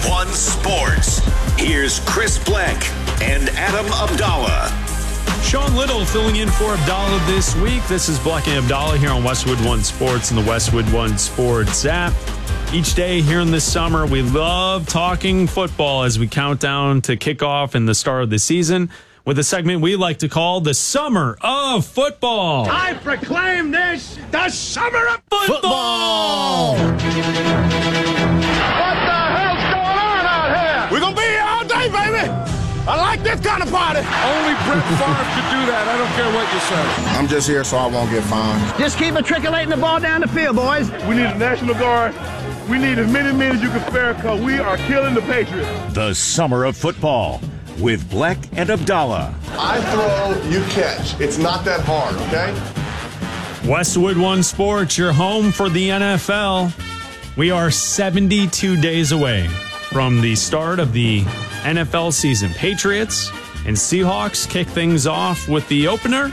One Sports. Here's Chris Black and Adam Abdallah. Sean Little filling in for Abdallah this week. This is Black and Abdallah here on Westwood One Sports and the Westwood One Sports app. Each day here in the summer, we love talking football as we count down to kickoff and the start of the season with a segment we like to call the Summer of Football. I proclaim this the Summer of Football! What the hell's going on out here? We're going to be here all day, baby. I like this kind of party. Only Brett Favre could do that. I don't care what you say. I'm just here so I won't get fined. Just keep matriculating the ball down the field, boys. We need a National Guard. We need as many men as you can spare because we are killing the Patriots. The Summer of Football with Black and Abdallah. I throw, you catch. It's not that hard, okay? Westwood One Sports, your home for the NFL. We are 72 days away from the start of the NFL season. Patriots and Seahawks kick things off with the opener.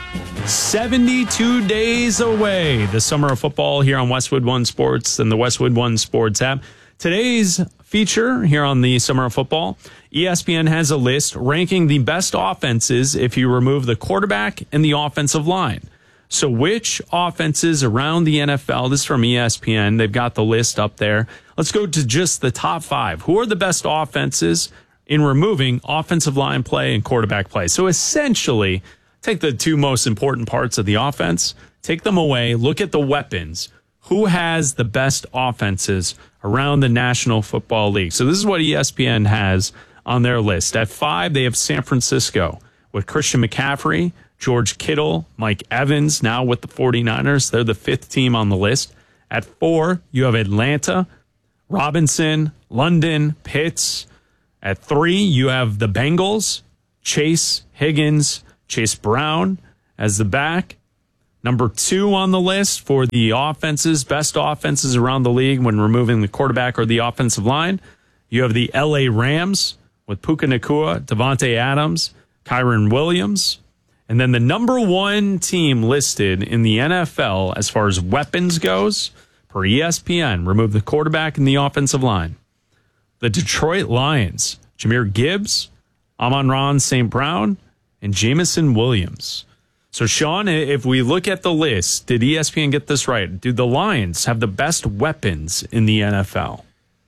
72 days away. The Summer of Football here on Westwood One Sports and the Westwood One Sports app. Today's feature here on the Summer of Football, ESPN has a list ranking the best offenses if you remove the quarterback and the offensive line. So which offenses around the NFL, this is from ESPN, they've got the list up there. Let's go to just the top 5. Who are the best offenses in removing offensive line play and quarterback play? So essentially, take the two most important parts of the offense, take them away, look at the weapons. Who has the best offenses around the National Football League? So this is what ESPN has on their list. At 5, they have San Francisco with Christian McCaffrey, George Kittle, Mike Evans, now with the 49ers. They're the 5th team on the list. At 4, you have Atlanta, Robinson, London, Pitts. At 3, you have the Bengals, Chase, Higgins, Chase Brown as the back. Number 2 on the list for the offenses, best offenses around the league when removing the quarterback or the offensive line. You have the LA Rams with Puka Nacua, Devontae Adams, Kyron Williams. And then the number 1 team listed in the NFL as far as weapons goes, per ESPN, remove the quarterback and the offensive line. The Detroit Lions, Jahmyr Gibbs, Amon-Ra St. Brown, and Jameson Williams. So, Sean, if we look at the list, did ESPN get this right? Do the Lions have the best weapons in the NFL?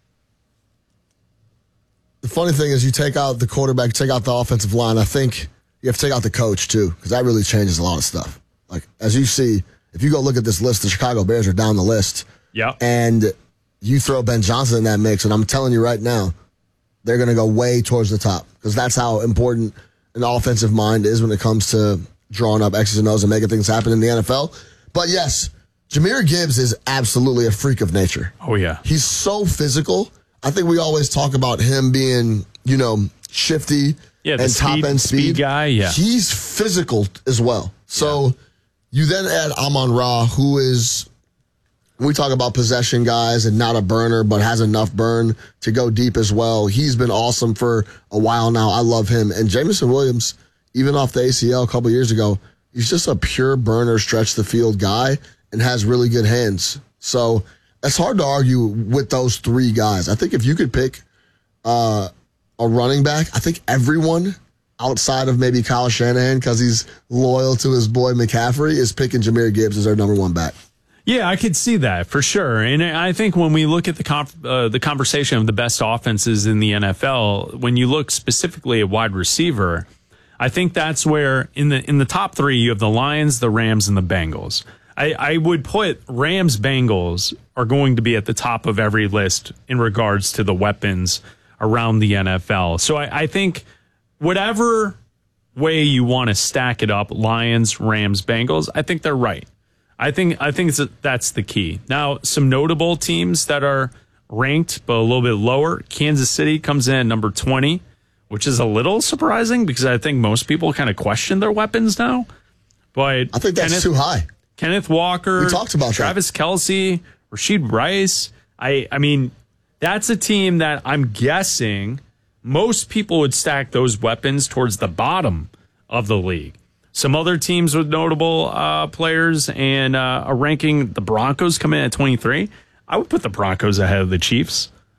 The funny thing is you take out the quarterback, take out the offensive line. I think you have to take out the coach, too, because that really changes a lot of stuff. Like, as you see, if you go look at this list, the Chicago Bears are down the list. Yep. And you throw Ben Johnson in that mix, and I'm telling you right now, they're going to go way towards the top because that's how important an offensive mind is when it comes to drawing up X's and O's and making things happen in the NFL. But yes, Jahmyr Gibbs is absolutely a freak of nature. Oh, yeah. He's so physical. I think we always talk about him being, shifty and top-end speed guy. Yeah. He's physical as well. So you then add Amon-Ra, who is, we talk about possession guys and not a burner, but has enough burn to go deep as well. He's been awesome for a while now. I love him. And Jameson Williams, even off the ACL a couple years ago, he's just a pure burner, stretch the field guy and has really good hands. So it's hard to argue with those 3 guys. I think if you could pick a running back, I think everyone outside of maybe Kyle Shanahan, because he's loyal to his boy McCaffrey, is picking Jahmyr Gibbs as their number 1 back. Yeah, I could see that for sure. And I think when we look at the conversation of the best offenses in the NFL, when you look specifically at wide receiver, I think that's where in the top 3 you have the Lions, the Rams, and the Bengals. I would put Rams, Bengals are going to be at the top of every list in regards to the weapons around the NFL. So I think whatever way you want to stack it up, Lions, Rams, Bengals, I think they're right. I think that's the key. Now, some notable teams that are ranked but a little bit lower. Kansas City comes in at number 20, which is a little surprising because I think most people kind of question their weapons now. But I think that's too high. Kenneth Walker, we talked about Travis Kelce, Rashid Rice. I mean, that's a team that I'm guessing most people would stack those weapons towards the bottom of the league. Some other teams with notable players and a ranking, the Broncos come in at 23. I would put the Broncos ahead of the Chiefs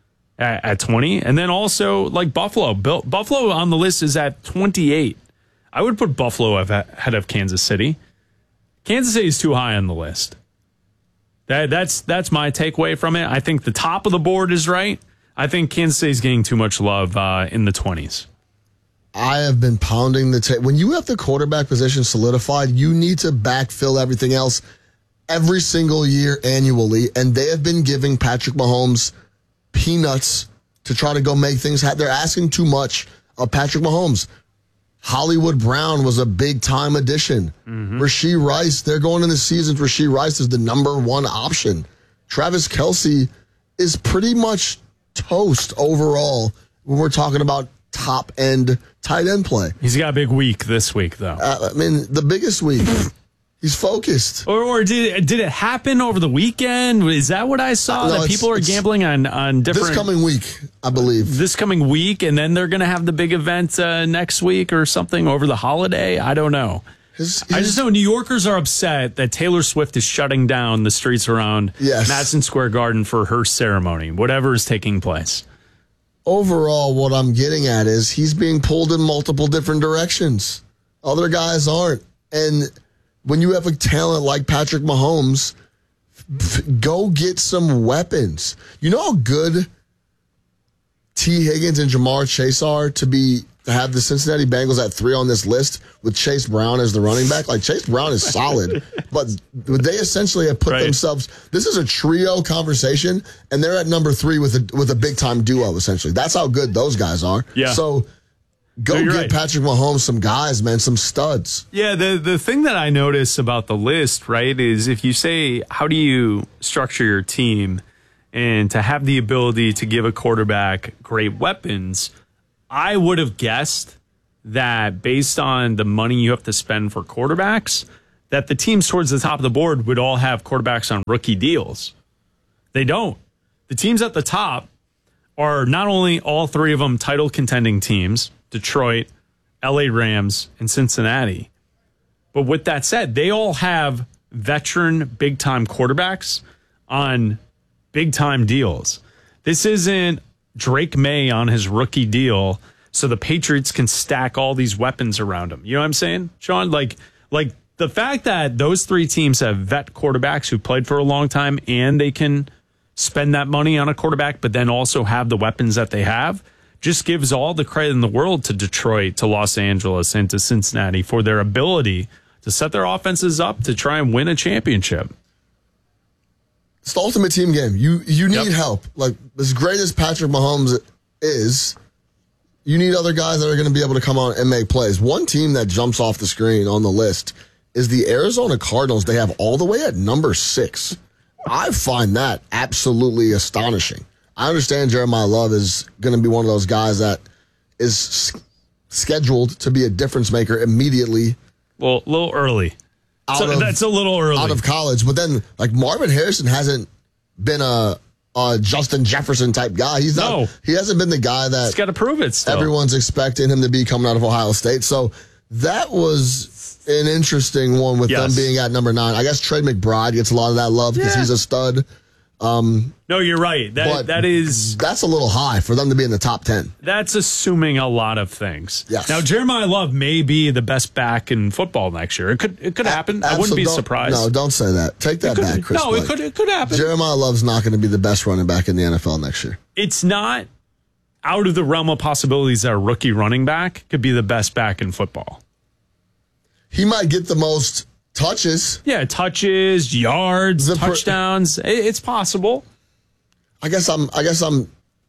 at 20. And then also like Buffalo. Buffalo on the list is at 28. I would put Buffalo ahead of Kansas City. Kansas City is too high on the list. That's my takeaway from it. I think the top of the board is right. I think Kansas City is getting too much love in the 20s. I have been pounding the tape. When you have the quarterback position solidified, you need to backfill everything else every single year annually. And they have been giving Patrick Mahomes peanuts to try to go make things happen. They're asking too much of Patrick Mahomes. Hollywood Brown was a big-time addition. Rashee Rice, they're going in the season. Rashee Rice is the number one option. Travis Kelce is pretty much toast overall when we're talking about top-end tight end play. He's got a big week this week, though. The biggest week. He's focused. Or did it happen over the weekend? Is that what I saw? No, that people are gambling on different... This coming week, I believe. This coming week, and then they're going to have the big event next week or something over the holiday? I don't know. I just know New Yorkers are upset that Taylor Swift is shutting down the streets around Madison Square Garden for her ceremony, whatever is taking place. Overall, what I'm getting at is he's being pulled in multiple different directions. Other guys aren't. And when you have a talent like Patrick Mahomes, go get some weapons. You know how good T. Higgins and Jamar Chase are to have the Cincinnati Bengals at 3 on this list with Chase Brown as the running back? Like, Chase Brown is solid, but they essentially have put themselves... This is a trio conversation, and they're at number 3 with a big-time duo, essentially. That's how good those guys are. Yeah. So go get Patrick Mahomes some guys, man, some studs. Yeah, the thing that I notice about the list, right, is if you say, how do you structure your team and to have the ability to give a quarterback great weapons... I would have guessed that based on the money you have to spend for quarterbacks, that the teams towards the top of the board would all have quarterbacks on rookie deals. They don't. The teams at the top are not only all 3 of them title contending teams, Detroit, LA Rams, and Cincinnati. But with that said, they all have veteran big-time quarterbacks on big-time deals. This isn't Drake May on his rookie deal so the Patriots can stack all these weapons around him. You know what I'm saying, Sean? Like the fact that those 3 teams have vet quarterbacks who played for a long time and they can spend that money on a quarterback, but then also have the weapons that they have, just gives all the credit in the world to Detroit, to Los Angeles, and to Cincinnati for their ability to set their offenses up to try and win a championship. It's the ultimate team game. You need help. Like, as great as Patrick Mahomes is, you need other guys that are going to be able to come on and make plays. One team that jumps off the screen on the list is the Arizona Cardinals. They have all the way at number 6. I find that absolutely astonishing. I understand Jeremiah Love is going to be one of those guys that is scheduled to be a difference maker immediately. Well, a little early. That's a little early. Out of college. But then, like, Marvin Harrison hasn't been a Justin Jefferson type guy. He hasn't been the guy that... He's got to prove it still. Everyone's expecting him to be coming out of Ohio State. So that was an interesting one with them being at number 9. I guess Trey McBride gets a lot of that love because he's a stud. No, you're right. That's a little high for them to be in the top 10. That's assuming a lot of things. Yes. Now, Jeremiah Love may be the best back in football next year. It could happen. I wouldn't be surprised. No, don't say that. Take that back, Chris. No, it could happen. Jeremiah Love's not going to be the best running back in the NFL next year. It's not out of the realm of possibilities that a rookie running back could be the best back in football. He might get the most touches. Yeah, touches, yards, touchdowns. It's possible. I guess I'm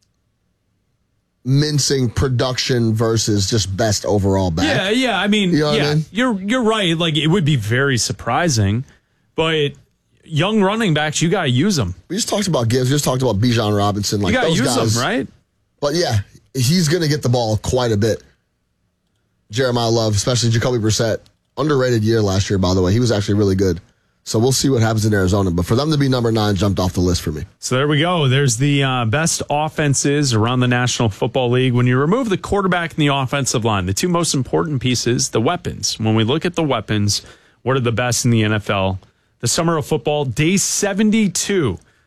mincing production versus just best overall back. Yeah. I mean, you know what I mean? You're right. Like, it would be very surprising, but young running backs, you got to use them. We just talked about Gibbs. We just talked about Bijan Robinson. Like, you got to those use guys, them, right? But yeah, he's going to get the ball quite a bit. Jeremiah Love, especially Jacoby Brissett. Underrated year last year, by the way. He was actually really good. So we'll see what happens in Arizona. But for them to be number 9 jumped off the list for me. So there we go. There's the best offenses around the National Football League. When you remove the quarterback and the offensive line, the 2 most important pieces, the weapons. When we look at the weapons, what are the best in the NFL? The summer of football, day 72.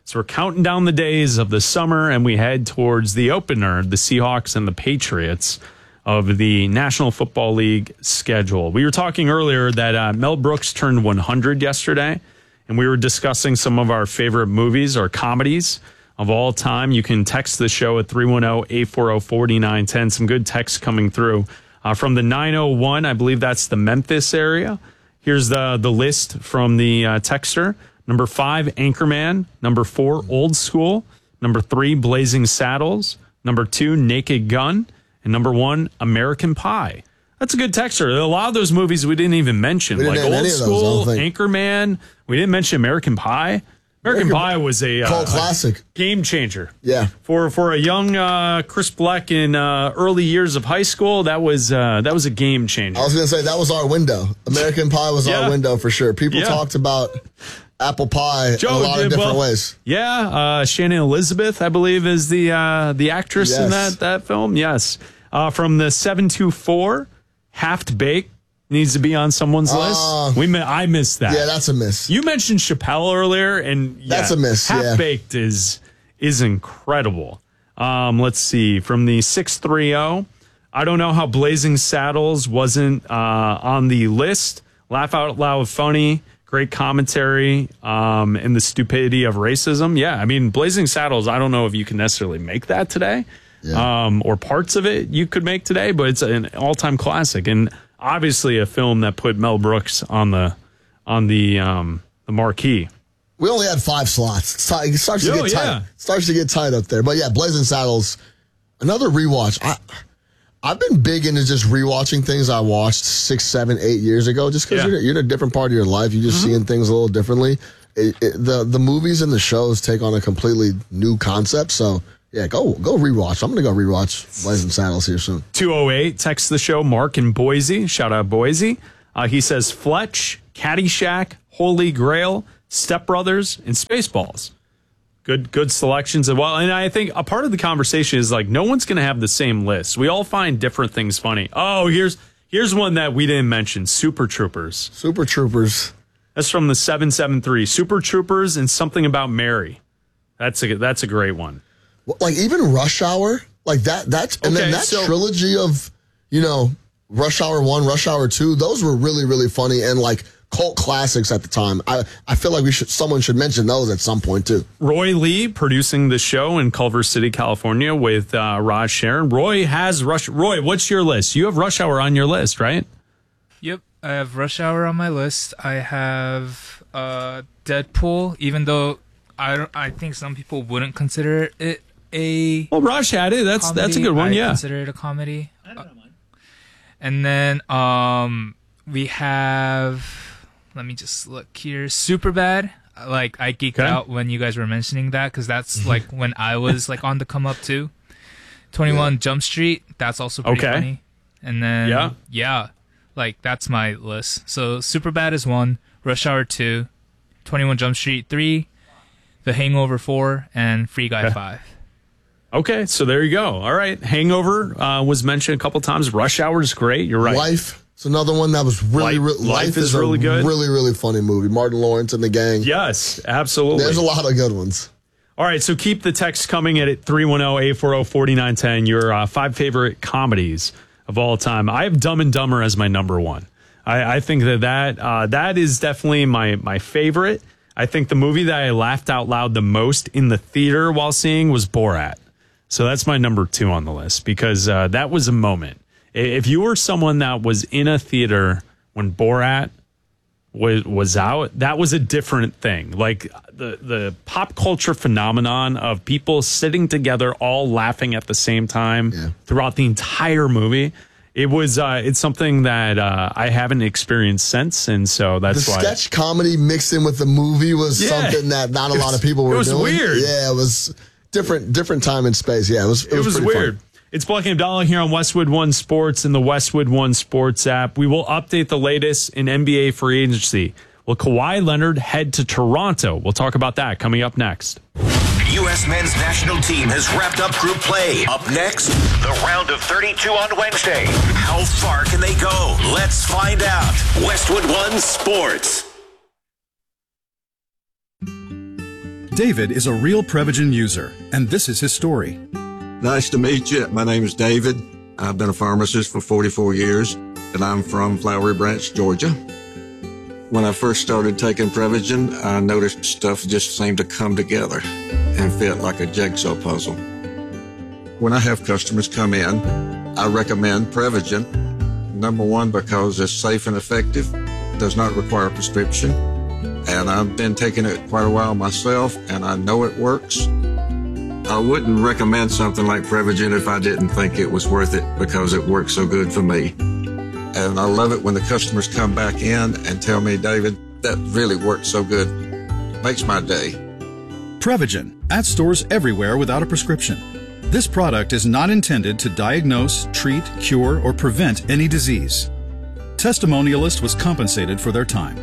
So we're counting down the days of the summer, and we head towards the opener, the Seahawks and the Patriots of the National Football League schedule. We were talking earlier that Mel Brooks turned 100 yesterday, and we were discussing some of our favorite movies or comedies of all time. You can text the show at 310-840-4910. Some good texts coming through. From the 901, I believe that's the Memphis area. Here's the list from the texter. Number 5, Anchorman. Number 4, Old School. Number 3, Blazing Saddles. Number 2, Naked Gun. And number 1, American Pie. That's a good texter. A lot of those movies we didn't even mention. Like Old School, Anchorman. We didn't mention American Pie. American Pie was a cult classic, game changer. Yeah, for a young Chris Black in early years of high school, that was a game changer. I was going to say that was our window. American Pie was our window for sure. People talked about apple pie in a lot of different ways. Yeah, Shannon Elizabeth, I believe, is the actress in that film. Yes, from the 724, Half Baked. Needs to be on someone's list. I missed that. Yeah, that's a miss. You mentioned Chappelle earlier, and that's a miss. Half Baked is incredible. Let's see. From the 630, I don't know how Blazing Saddles wasn't on the list. Laugh out loud, funny, great commentary, and the stupidity of racism. Yeah, I mean, Blazing Saddles. I don't know if you can necessarily make that today, or parts of it you could make today, but it's an all-time classic and. Obviously, a film that put Mel Brooks on the marquee. We only had 5 slots. It starts to get tight. Starts to get tight up there. But yeah, Blazing Saddles, another rewatch. I've been big into just rewatching things I watched 6, 7, 8 years ago. Just because you're in a different part of your life, you're just seeing things a little differently. The movies and the shows take on a completely new concept. So. Yeah, go rewatch. I'm going to go rewatch Blazing Saddles here soon. 208, text the show, Mark in Boise. Shout out Boise. He says Fletch, Caddyshack, Holy Grail, Step Brothers, and Spaceballs. Good selections as well. And I think a part of the conversation is like no one's going to have the same list. We all find different things funny. Oh, here's one that we didn't mention, Super Troopers. Super Troopers. That's from the 773. Super Troopers and Something About Mary. That's a great one. Like even Rush Hour, like that's and then that trilogy of, Rush Hour 1, Rush Hour 2, those were really, really funny and like cult classics at the time. I feel like someone should mention those at some point too. Roy Lee producing the show in Culver City, California with Raj Sharon. Roy, what's your list? You have Rush Hour on your list, right? Yep, I have Rush Hour on my list. I have Deadpool, even though I think some people wouldn't consider it Raj had it. That's a good one. I consider it a comedy. I don't mind. And then we have. Let me just look here. Superbad. Like I geeked out when you guys were mentioning that because that's like when I was like on the come up too. 21 Jump Street. That's also pretty funny. And then like that's my list. So Superbad is 1. Rush Hour 2. 21 Jump Street 3. The Hangover 4 and Free Guy 5. Okay, so there you go. All right, Hangover was mentioned a couple times. Rush Hour is great. You're right. Life. It's another one that was really Life is really good. Really, really funny movie. Martin Lawrence and the gang. Yes, absolutely. There's a lot of good ones. All right, so keep the text coming at 310-840-4910. Your 5 favorite comedies of all time. I have Dumb and Dumber as my number 1. I think that is definitely my favorite. I think the movie that I laughed out loud the most in the theater while seeing was Borat. So that's my number 2 on the list because that was a moment. If you were someone that was in a theater when Borat was out, that was a different thing. Like the pop culture phenomenon of people sitting together all laughing at the same time throughout the entire movie. It's something that I haven't experienced since, and so that's why. The sketch comedy mixed in with the movie was something that not a lot of people were doing. It was weird. Yeah, it was different time and space. Yeah, it was weird. Fun. It's Black and Abdallah here on Westwood One Sports and the Westwood One Sports app. We will update the latest in NBA free agency. Will Kawhi Leonard head to Toronto? We'll talk about that coming up next. U.S. men's national team has wrapped up group play. Up next, the round of 32 on Wednesday. How far can they go? Let's find out. Westwood One Sports. David is a real Prevagen user, and this is his story. Nice to meet you. My name is David. I've been a pharmacist for 44 years, and I'm from Flowery Branch, Georgia. When I first started taking Prevagen, I noticed stuff just seemed to come together and fit like a jigsaw puzzle. When I have customers come in, I recommend Prevagen. Number one, because it's safe and effective, does not require a prescription, and I've been taking it quite a while myself, and I know it works. I wouldn't recommend something like Prevagen if I didn't think it was worth it because it works so good for me. And I love it when the customers come back in and tell me, David, that really worked so good. Makes my day. Prevagen, at stores everywhere without a prescription. This product is not intended to diagnose, treat, cure, or prevent any disease. Testimonialist was compensated for their time.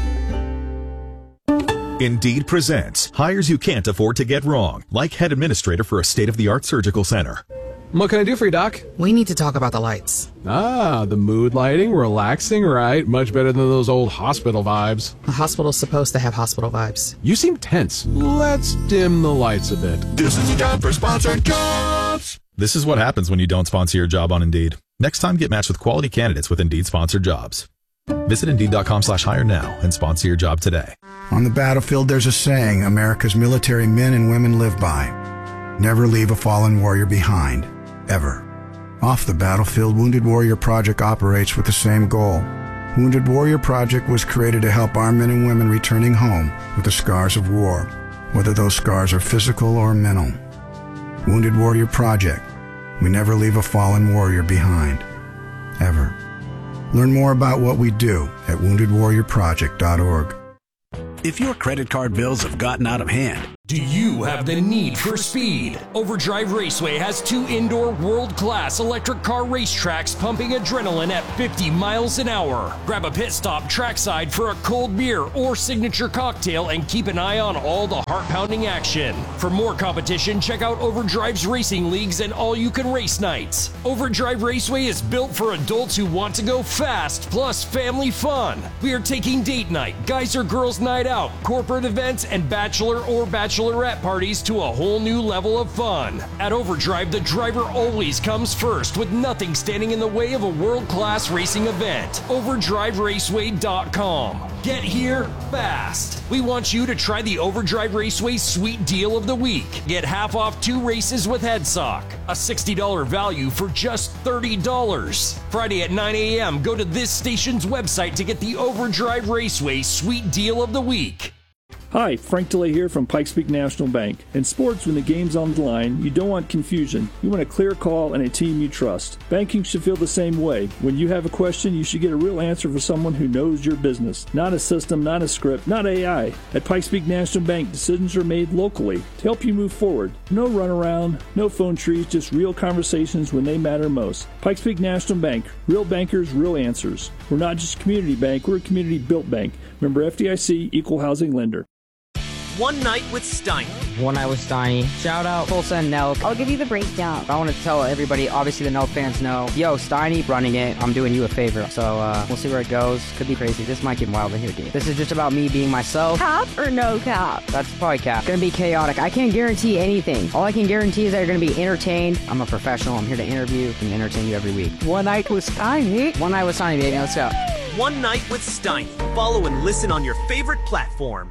Indeed presents hires you can't afford to get wrong, like head administrator for a state-of-the-art surgical center. What can I do for you, Doc? We need to talk about the lights. Ah, the mood lighting, relaxing, right? Much better than those old hospital vibes. A hospital's supposed to have hospital vibes. You seem tense. Let's dim the lights a bit. This is a job for sponsored jobs. This is what happens when you don't sponsor your job on Indeed. Next time, get matched with quality candidates with Indeed sponsored jobs. Visit Indeed.com/hire now and sponsor your job today. On the battlefield, there's a saying America's military men and women live by. Never leave a fallen warrior behind. Ever. Off the battlefield, Wounded Warrior Project operates with the same goal. Wounded Warrior Project was created to help our men and women returning home with the scars of war, whether those scars are physical or mental. Wounded Warrior Project. We never leave a fallen warrior behind. Ever. Learn more about what we do at woundedwarriorproject.org. If your credit card bills have gotten out of hand, do you have the need for speed? Overdrive Raceway has 2 indoor world-class electric car racetracks pumping adrenaline at 50 miles an hour. Grab a pit stop trackside for a cold beer or signature cocktail and keep an eye on all the heart-pounding action. For more competition, check out Overdrive's racing leagues and all-you-can-race nights. Overdrive Raceway is built for adults who want to go fast, plus family fun. We are taking date night, guys or girls night out, corporate events, and bachelor or bachelorette parties to a whole new level of fun. At Overdrive, the driver always comes first, with nothing standing in the way of a world-class racing event. OverdriveRaceway.com. Get here fast. We want you to try the Overdrive Raceway Sweet Deal of the Week. Get half off 2 races with HeadSock. A $60 value for just $30. Friday at 9 a.m., go to this station's website to get the Overdrive Raceway Sweet Deal of the Week. Hi, Frank DeLay here from Pikes Peak National Bank. In sports, when the game's on the line, you don't want confusion. You want a clear call and a team you trust. Banking should feel the same way. When you have a question, you should get a real answer from someone who knows your business. Not a system, not a script, not AI. At Pikes Peak National Bank, decisions are made locally to help you move forward. No runaround, no phone trees, just real conversations when they matter most. Pikes Peak National Bank. Real bankers, real answers. We're not just a community bank, we're a community-built bank. Member FDIC, Equal Housing Lender. One Night with Steiny. One Night with Steiny. Shout out Tulsa and Nelk. I'll give you the breakdown. I want to tell everybody, obviously the Nelk fans know, yo, Steiny running it, I'm doing you a favor. So we'll see where it goes. Could be crazy. This might get wild in here, dude. This is just about me being myself. Cap or no cap? That's probably cap. Gonna be chaotic. I can't guarantee anything. All I can guarantee is that you're gonna be entertained. I'm a professional. I'm here to interview and entertain you every week. One Night with Steiny. One Night with Steiny, baby. Let's go. One Night with Steiny. Follow and listen on your favorite platform.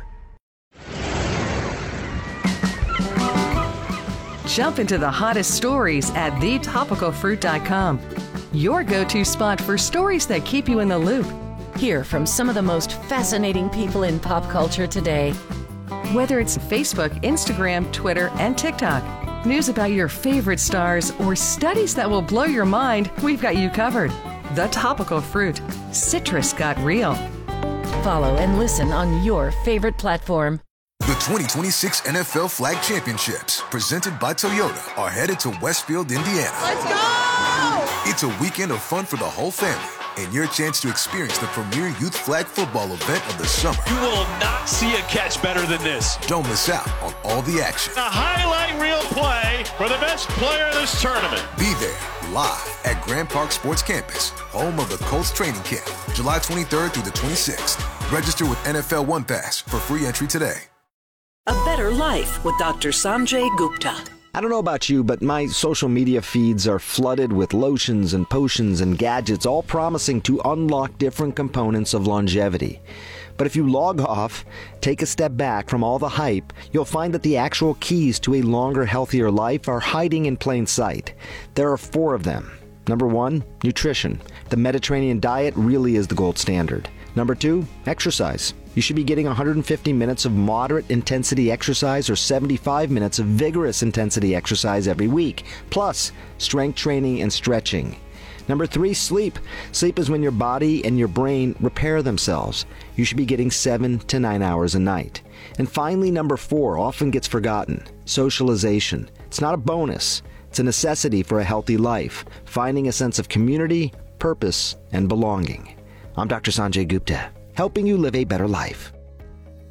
Jump into the hottest stories at thetopicalfruit.com. Your go-to spot for stories that keep you in the loop. Hear from some of the most fascinating people in pop culture today. Whether it's Facebook, Instagram, Twitter, and TikTok, news about your favorite stars, or studies that will blow your mind, we've got you covered. The Topical Fruit. Citrus got real. Follow and listen on your favorite platform. The 2026 NFL Flag Championships, presented by Toyota, are headed to Westfield, Indiana. Let's go! It's a weekend of fun for the whole family and your chance to experience the premier youth flag football event of the summer. You will not see a catch better than this. Don't miss out on all the action. A highlight reel play for the best player of this tournament. Be there live at Grand Park Sports Campus, home of the Colts training camp, July 23rd through the 26th. Register with NFL One Pass for free entry today. A better better life with Dr. Sanjay Gupta. I don't know about you, but my social media feeds are flooded with lotions and potions and gadgets, all promising to unlock different components of longevity. But if you log off, take a step back from all the hype, you'll find that the actual keys to a longer, healthier life are hiding in plain sight. There are 4 of them. Number 1, nutrition. The Mediterranean diet really is the gold standard. Number 2, exercise. You should be getting 150 minutes of moderate intensity exercise or 75 minutes of vigorous intensity exercise every week, plus strength training and stretching. Number 3, sleep. Sleep is when your body and your brain repair themselves. You should be getting 7 to 9 hours a night. And finally, number 4 often gets forgotten, socialization. It's not a bonus. It's a necessity for a healthy life, finding a sense of community, purpose, and belonging. I'm Dr. Sanjay Gupta, helping you live a better life.